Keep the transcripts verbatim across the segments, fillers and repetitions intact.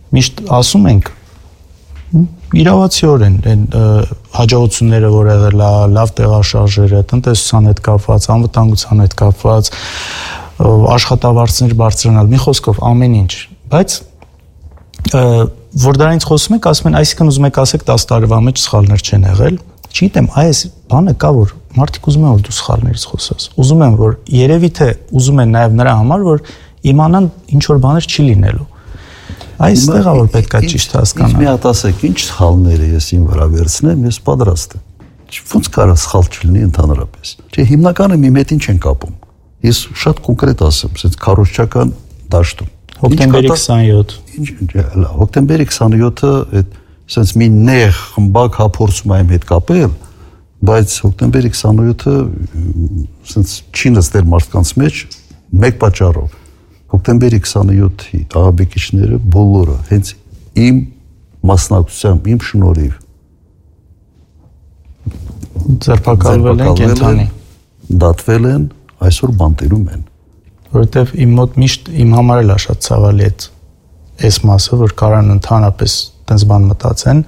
միշտ ասում ենք իրավացիորեն այն հաջողությունները, որ եղել է, լավ տեղաշարժերը, տնտեսության հետ կապված, անվտանգության հետ կապված, աշխատավարձներ բարձրանալ, մի խոսքով ամեն ինչ, բայց որ դրանից խոսում եք, ասում են, այսինքն ուզում եք ասեք տասը տարվա մեջ սխալներ չեն եղել, չգիտեմ, այս բանը կա, որ մարդիկ ուզում են, որ դու սխալներից խոսես, ուզում են, որ երևի թե ուզում են նաև նրա համար, որ իմանան ինչ որ բաներ չի լինելու։ Այստեղ է որ պետքա ճիշտ հասկանալ։ Ինչ մի հատ ասեք, ինչ սխալներ է ես իմ վրա վերցնեմ, ես պատրաստ եմ։ Ոնց կարա սխալ չլինի ընդհանրապես։ Չէ, հիմնականը մի մետին չեն կապում։ Ես շատ կոնկրետ ասեմ, ասես քարոզչական դաշտում։ Հոկտեմբերի քսանյոթ։ Ինչ հոկտեմբերի քսանյոթը այդ ասես մի նեղ խմբակ հափորձում եմ հետ կապել, բայց հոկտեմբերի քսանյոթը ասես չի նստել մարդկանց մեջ մեկ պատճառով։ Հոկտեմբերի քսանյոթի աղաբեկիչները բոլորը հենց իմ մասնակցությամբ, իմ շնորհիվ ձերբակալվել են կենթանի, դատվել են, այսօր բանտերում են։ Որովհետև իմ մոտ միշտ իմ համար էլ է շատ ցավալի այդ այս մասը, որ կարան ընդհանրապես տենց բան մտածեն։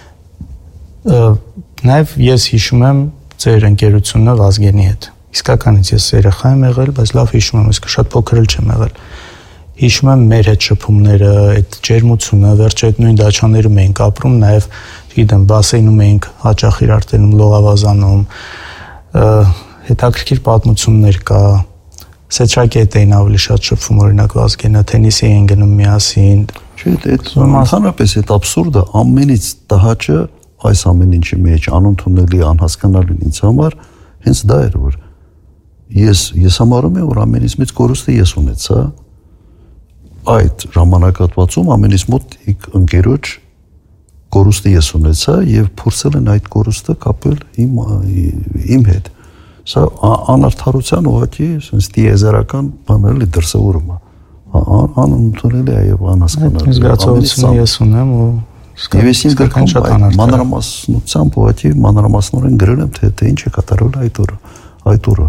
Նաև ես հիշում եմ ձեր ընկերությունը Վազգենի հետ։ Իսկականից ես երեխա եմ եղել, բայց լավ հիշում եմ, իսկ շատ փոքր էլ չեմ եղել։ Հիշում եմ մեր հետ շփումները, այդ ջերմությունը, վերջը այդ նույն դաչաներում էինք ապրում, նաև, չգիտեմ, բասեյնում էինք հաճախ իրար տենում, լողավազանում, հետաքրքիր պատմություններ կա, սեթրակի հետ էին ավելի շատ շփվում, օրինակ Վազգենը, թենիսի էին գնում միասին։ Չէ, այդ ընդհանրապես այդ աբսուրդը ամենից տհաճը այս ամեն ինչի մեջ անընդունելի, անհասկանալի ինձ համար հենց դա էր, որ ես ես համարում եմ, որ ամենից մեծ կորուստը ես ունեցա այդ ժամանակահատվածում ամենից մոտ ընկերոջ կորուստը ես ունեցա եւ փորձել են այդ կորուստը կապել իմ իմ հետ։ Սա անարդարության ուղղակի sense դիեզերական բանել դրսևորում է։ Անընդունելի է եւ անհասկանալի։ Զգացողությունը ես ունեմ ու Եվ ես ինձ գրքում մանրամասնությամբ ուղղակի մանրամասնորեն գրել եմ, թե թե ինչ է կատարվել այդ օրը, այդ օրը։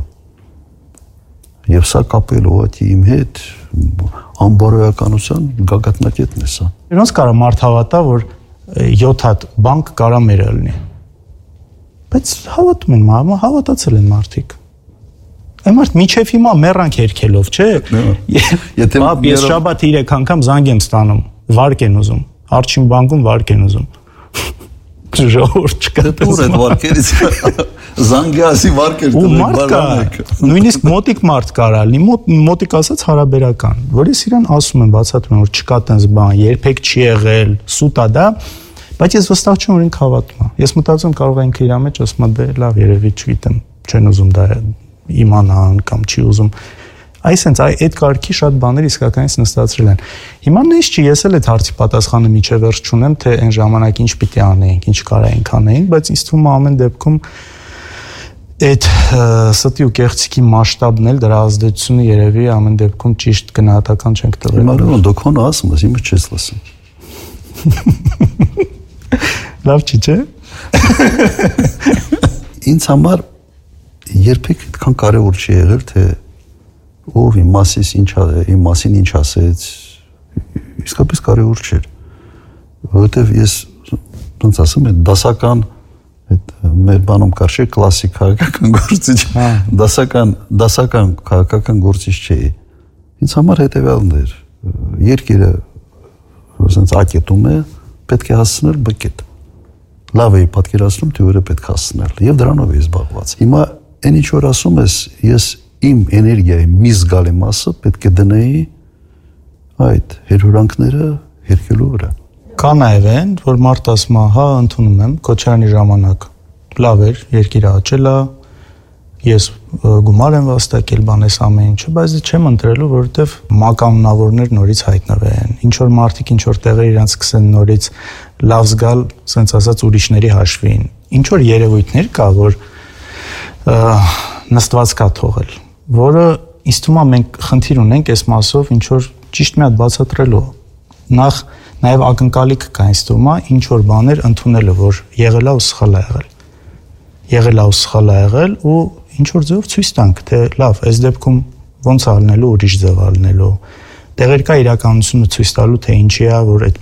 Եվ սա կապել ուղղակի իմ հետ անբարոյականության գագաթնակետն է սա։ Ոնց կարա մարդ հավատա, որ յոթ հատ բանկ կարա մերը լինի։ Բայց հավատում են, հավատացել են մարդիկ։ Այն մարդ միջև հիմա մեռանք երգելով, չէ։ Եթե ես շաբաթ երեք անգամ զանգ եմ ստանում, վարկ են ուզում։ Արջին բանկում վարկ են ուզում։ Ժողովուրդ չկա։ Դուր այդ վարկերից զանգյասի վարկեր դրանք։ Նույնիսկ մոտիկ մարդ կարա լինի, մոտիկ ասած հարաբերական, որ ես իրան ասում եմ, բացատրում եմ, որ չկա տենց բան, երբեք չի եղել, սուտ է դա, բայց ես վստահ չեմ, որ ինքը հավատում է։ Ես մտածում կարող է ինքը իր մեջ ասում է, դե լավ, երևի չգիտեմ, չեն ուզում դա իմանան կամ չի ուզում։ Այսինքն այդ կարգի շատ բաներ իսկականից նստածրել են։ Հիմա նույնիսկ չի ես էլ այդ հարցի պատասխանը միջև վերջ չունեմ, թե այն ժամանակ ինչ պիտի անեինք, ինչ կարայինք անեինք, բայց ինձ թվում է ամեն դեպքում այդ ստի ու կեղծիքի մասշտաբն էլ դրա ազդեցությունը երևի ամեն դեպքում ճիշտ գնահատական չենք տվել։ Հիմա դու դոքոն ասում ես, իմը չես լսում։ Լավ չի, չէ՞։ Ինձ համար երբեք այդքան կարևոր չի եղել, թե ով իմ մասից ինչ իմ մասին ինչ ասեց, իսկապես կարևոր չէր, որովհետև ես ոնց ասում եմ, դասական այդ մեր բանում կար չէ կլասիկ քաղաքական գործիչ, դասական դասական քաղաքական գործիչ չէի։ Ինձ համար հետևյալն էր, երկիրը ոնց ակետում է, պետք է հասցնել բկետ։ Լավ էի պատկերացնում, թե որը պետք է հասցնել, եւ դրանով էի զբաղված։ Հիմա այն ինչ որ ասում ես, ես իմ էներգիայի մի զգալի մասը պետք է դնեի այդ հերհուրանքները հերքելու վրա։ Կա նաև այն, որ մարդ ասում է, հա, ընդունում եմ, Քոչարյանի ժամանակ լավ էր, երկիրը աճել է, ես գումար եմ վաստակել, բանես ամեն ինչը, բայց չեմ ընտրելու, որովհետև մականունավորներ նորից հայտնվեն։ Ինչ որ մարդիկ ինչ որ տեղեր իրանց սկսեն նորից լավ զգալ, ասենց ասած ուրիշների հաշվին։ Ինչ որ երևույթներ կա, որ նստված կա թողել, որը ինձ թվում է մենք խնդիր ունենք այս մասով ինչ որ ճիշտ մի հատ բացատրելու։ Նախ նաև ակնկալիք կա ինձ թվում է ինչ որ բաներ ընդունելը, որ եղել է ու սխալ է եղել։ Եղել է ու սխալ է եղել ու ինչ որ ձևով ցույց տանք, թե լավ, այս դեպքում ոնց ալնելու, ուրիշ ձև ալնելու։ Տեղեր կա իրականությունը ցույց տալու, թե ինչի է, որ այդ